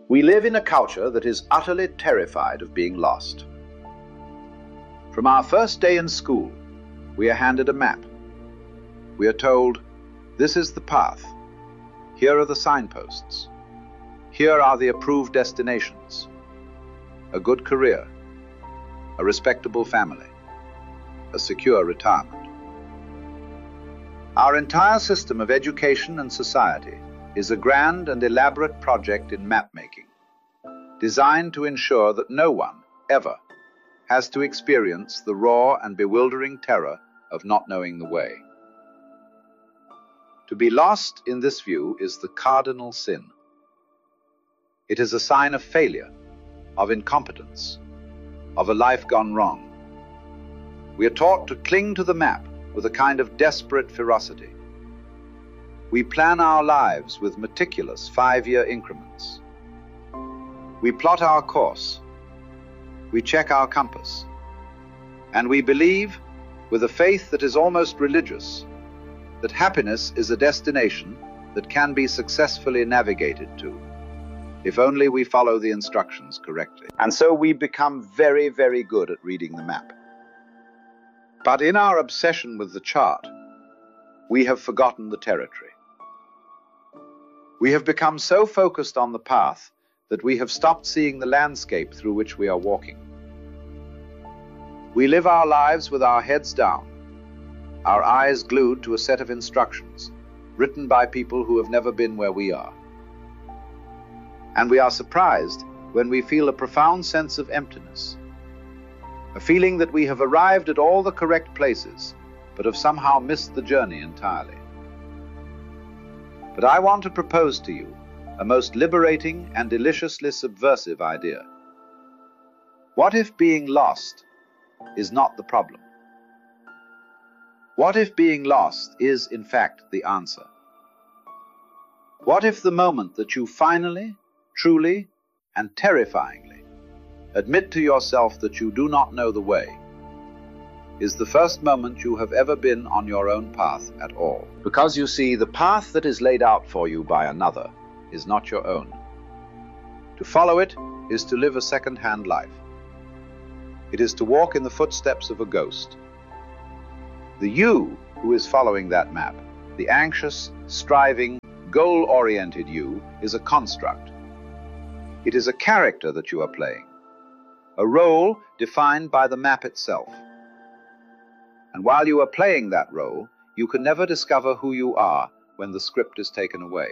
We live in a culture that is utterly terrified of being lost. From our first day in school, we are handed a map. We are told, this is the path. Here are the signposts. Here are the approved destinations. A good career, a respectable family, a secure retirement. Our entire system of education and society is a grand and elaborate project in map-making, designed to ensure that no one, ever, has to experience the raw and bewildering terror of not knowing the way. To be lost, in this view, is the cardinal sin. It is a sign of failure, of incompetence, of a life gone wrong. We are taught to cling to the map with a kind of desperate ferocity. We plan our lives with meticulous 5-year increments. We plot our course. We check our compass. And we believe, with a faith that is almost religious, that happiness is a destination that can be successfully navigated to, if only we follow the instructions correctly. And so we become very, very good at reading the map. But in our obsession with the chart, we have forgotten the territory. We have become so focused on the path that we have stopped seeing the landscape through which we are walking. We live our lives with our heads down, our eyes glued to a set of instructions written by people who have never been where we are. And we are surprised when we feel a profound sense of emptiness, a feeling that we have arrived at all the correct places, but have somehow missed the journey entirely. But I want to propose to you a most liberating and deliciously subversive idea. What if being lost is not the problem? What if being lost is, in fact, the answer? What if the moment that you finally, truly, and terrifyingly admit to yourself that you do not know the way is the first moment you have ever been on your own path at all? Because you see, the path that is laid out for you by another is not your own. To follow it is to live a second-hand life. It is to walk in the footsteps of a ghost. The you who is following that map, the anxious, striving, goal-oriented you, is a construct. It is a character that you are playing, a role defined by the map itself. And while you are playing that role, you can never discover who you are when the script is taken away.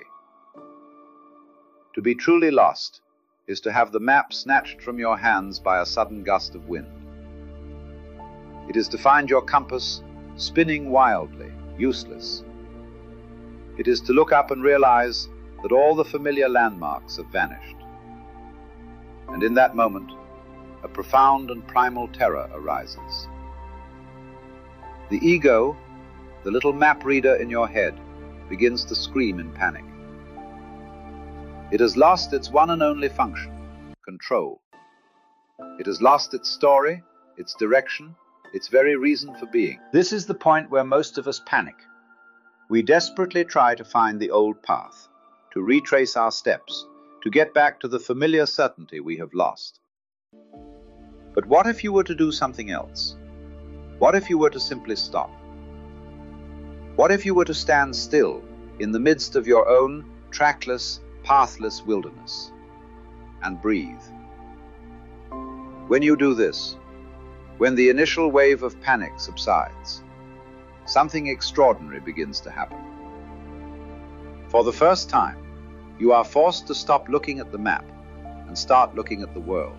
To be truly lost is to have the map snatched from your hands by a sudden gust of wind. It is to find your compass spinning wildly, useless. It is to look up and realize that all the familiar landmarks have vanished. And in that moment, a profound and primal terror arises. The ego, the little map reader in your head, begins to scream in panic. It has lost its one and only function, control. It has lost its story, its direction, its very reason for being. This is the point where most of us panic. We desperately try to find the old path, to retrace our steps, to get back to the familiar certainty we have lost. But what if you were to do something else? What if you were to simply stop? What if you were to stand still in the midst of your own trackless, pathless wilderness and breathe? When you do this, when the initial wave of panic subsides, something extraordinary begins to happen. For the first time, you are forced to stop looking at the map and start looking at the world.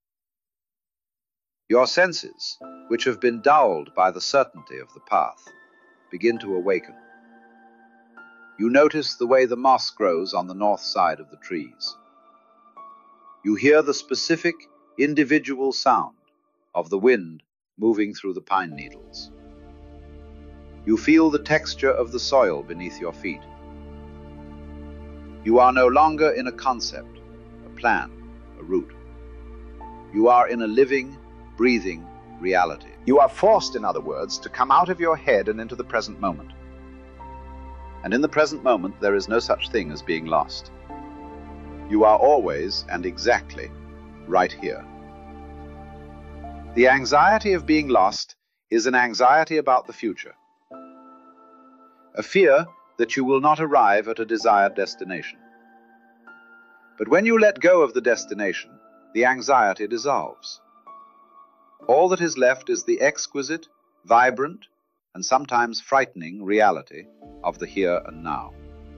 Your senses, which have been dulled by the certainty of the path, begin to awaken. You notice the way the moss grows on the north side of the trees. You hear the specific, individual sound of the wind moving through the pine needles. You feel the texture of the soil beneath your feet. You are no longer in a concept, a plan, a route. You are in a living, breathing reality. You are forced, in other words, to come out of your head and into the present moment. And in the present moment, there is no such thing as being lost. You are always and exactly right here. The anxiety of being lost is an anxiety about the future, a fear that you will not arrive at a desired destination. But when you let go of the destination, the anxiety dissolves. All that is left is the exquisite, vibrant, and sometimes frightening reality of the here and now.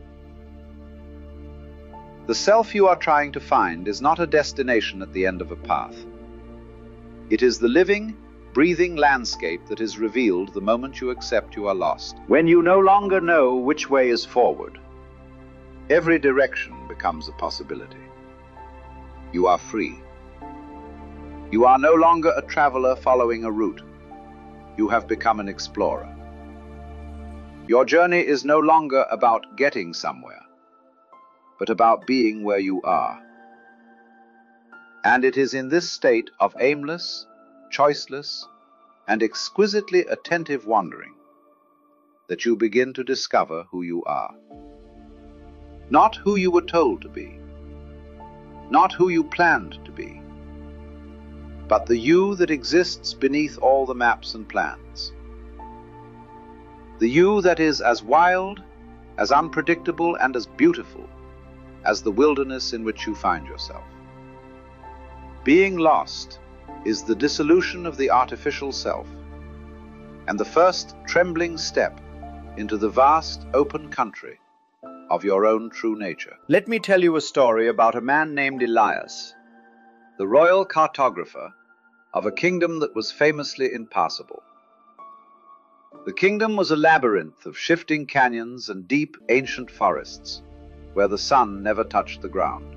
The self you are trying to find is not a destination at the end of a path. It is the living, breathing landscape that is revealed the moment you accept you are lost. When you no longer know which way is forward, every direction becomes a possibility. You are free. You are no longer a traveler following a route. You have become an explorer. Your journey is no longer about getting somewhere, but about being where you are. And it is in this state of aimless, choiceless, and exquisitely attentive wandering that you begin to discover who you are. Not who you were told to be, not who you planned to be, but the you that exists beneath all the maps and plans. The you that is as wild, as unpredictable, and as beautiful as the wilderness in which you find yourself. Being lost is the dissolution of the artificial self, and the first trembling step into the vast open country of your own true nature. Let me tell you a story about a man named Elias, the royal cartographer of a kingdom that was famously impassable. The kingdom was a labyrinth of shifting canyons and deep ancient forests, where the sun never touched the ground.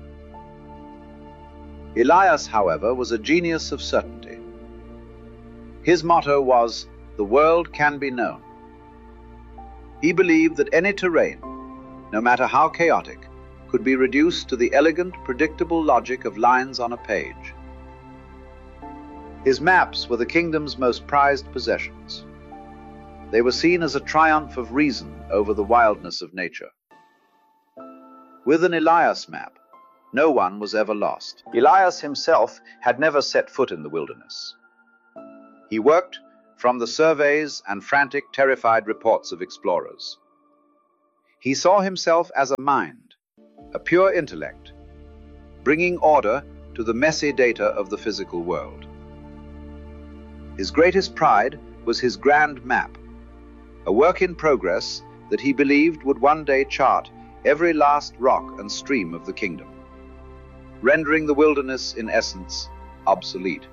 Elias, however, was a genius of certainty. His motto was, "The world can be known." He believed that any terrain, no matter how chaotic, could be reduced to the elegant, predictable logic of lines on a page. His maps were the kingdom's most prized possessions. They were seen as a triumph of reason over the wildness of nature. With an Elias map, no one was ever lost. Elias himself had never set foot in the wilderness. He worked from the surveys and frantic, terrified reports of explorers. He saw himself as a mind, a pure intellect, bringing order to the messy data of the physical world. His greatest pride was his grand map, a work in progress that he believed would one day chart every last rock and stream of the kingdom, rendering the wilderness, in essence, obsolete.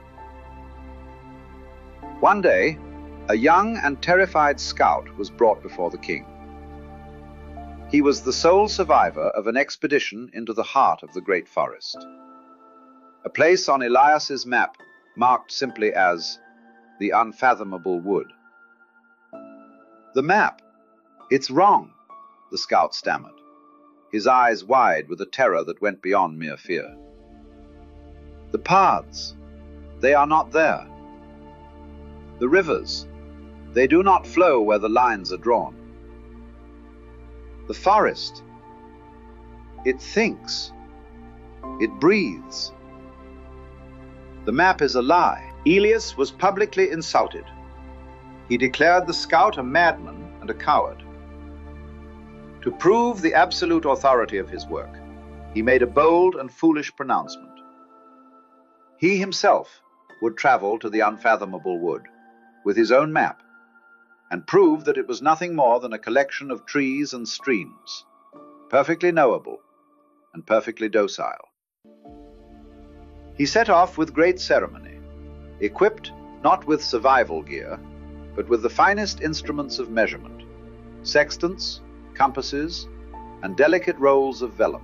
One day, a young and terrified scout was brought before the king. He was the sole survivor of an expedition into the heart of the great forest, a place on Elias's map marked simply as the unfathomable wood. "The map, it's wrong," the scout stammered, his eyes wide with a terror that went beyond mere fear. "The paths, they are not there. The rivers, they do not flow where the lines are drawn. The forest, it thinks, it breathes. The map is a lie." Elias was publicly insulted. He declared the scout a madman and a coward. To prove the absolute authority of his work, he made a bold and foolish pronouncement. He himself would travel to the unfathomable wood with his own map and prove that it was nothing more than a collection of trees and streams, perfectly knowable and perfectly docile. He set off with great ceremony, equipped not with survival gear, but with the finest instruments of measurement, sextants, compasses, and delicate rolls of vellum.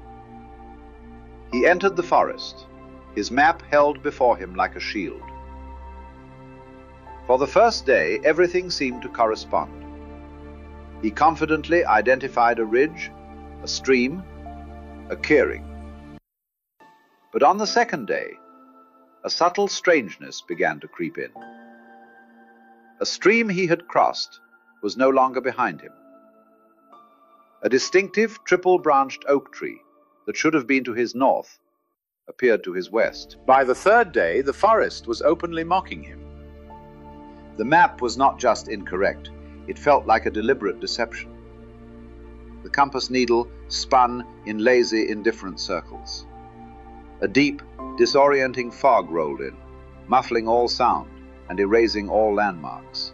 He entered the forest, his map held before him like a shield. For the first day, everything seemed to correspond. He confidently identified a ridge, a stream, a clearing. But on the second day, a subtle strangeness began to creep in. A stream he had crossed was no longer behind him. A distinctive triple-branched oak tree that should have been to his north appeared to his west. By the third day, the forest was openly mocking him. The map was not just incorrect, it felt like a deliberate deception. The compass needle spun in lazy, indifferent circles. A deep, disorienting fog rolled in, muffling all sound and erasing all landmarks.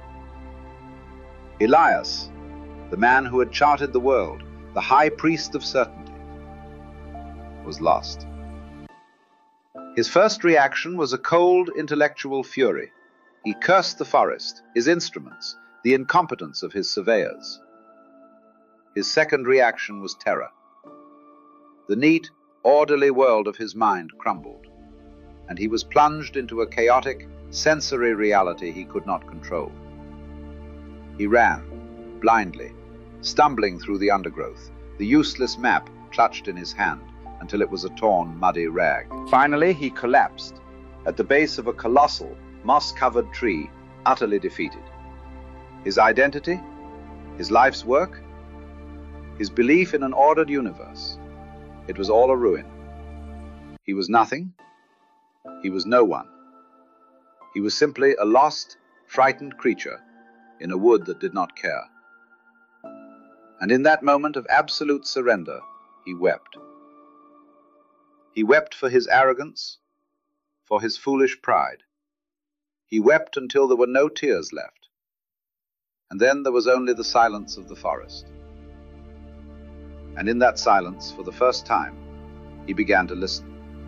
Elias, the man who had charted the world, the high priest of certainty, was lost. His first reaction was a cold, intellectual fury. He cursed the forest, his instruments, the incompetence of his surveyors. His second reaction was terror. The neat, orderly world of his mind crumbled, and he was plunged into a chaotic, sensory reality he could not control. He ran, blindly, stumbling through the undergrowth, the useless map clutched in his hand, until it was a torn, muddy rag. Finally, he collapsed at the base of a colossal, moss-covered tree, utterly defeated. His identity, his life's work, his belief in an ordered universe, it was all a ruin. He was nothing. He was no one. He was simply a lost, frightened creature in a wood that did not care. And in that moment of absolute surrender, he wept. He wept for his arrogance, for his foolish pride. He wept until there were no tears left. And then there was only the silence of the forest. And in that silence, for the first time, he began to listen.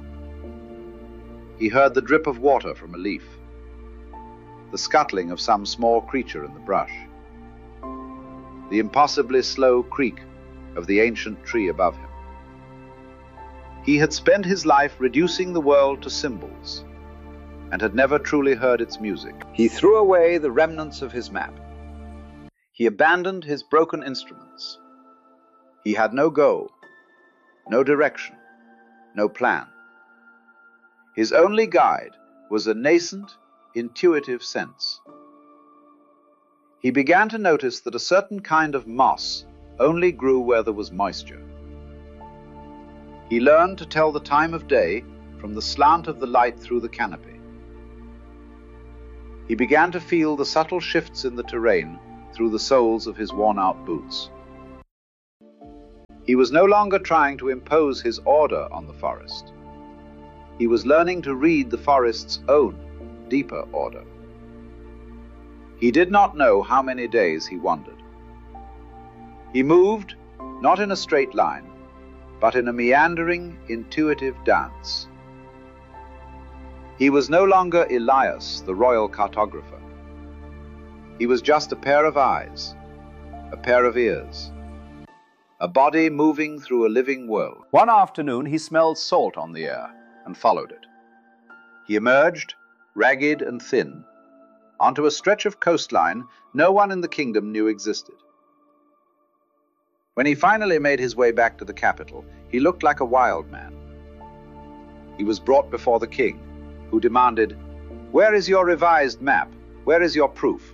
He heard the drip of water from a leaf, the scuttling of some small creature in the brush, the impossibly slow creak of the ancient tree above him. He had spent his life reducing the world to symbols, and had never truly heard its music. He threw away the remnants of his map. He abandoned his broken instruments. He had no goal, no direction, no plan. His only guide was a nascent, intuitive sense. He began to notice that a certain kind of moss only grew where there was moisture. He learned to tell the time of day from the slant of the light through the canopy. He began to feel the subtle shifts in the terrain through the soles of his worn-out boots. He was no longer trying to impose his order on the forest. He was learning to read the forest's own, deeper order. He did not know how many days he wandered. He moved, not in a straight line, but in a meandering, intuitive dance. He was no longer Elias, the royal cartographer. He was just a pair of eyes, a pair of ears, a body moving through a living world. One afternoon, he smelled salt on the air and followed it. He emerged, ragged and thin, onto a stretch of coastline no one in the kingdom knew existed. When he finally made his way back to the capital, he looked like a wild man. He was brought before the king, who demanded, "Where is your revised map? Where is your proof?"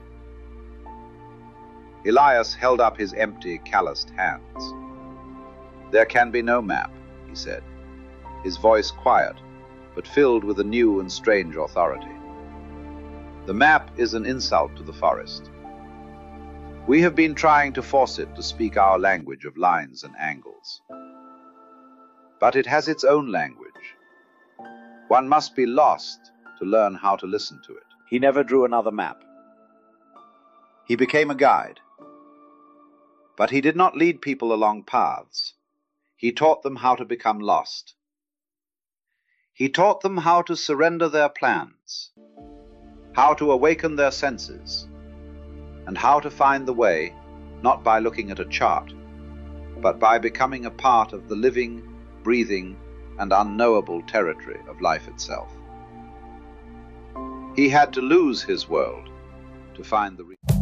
Elias held up his empty, calloused hands. "There can be no map," he said, his voice quiet, but filled with a new and strange authority. "The map is an insult to the forest. We have been trying to force it to speak our language of lines and angles. But it has its own language. One must be lost to learn how to listen to it." He never drew another map. He became a guide. But he did not lead people along paths. He taught them how to become lost. He taught them how to surrender their plans, how to awaken their senses, and how to find the way, not by looking at a chart, but by becoming a part of the living, breathing, and unknowable territory of life itself. He had to lose his world to find the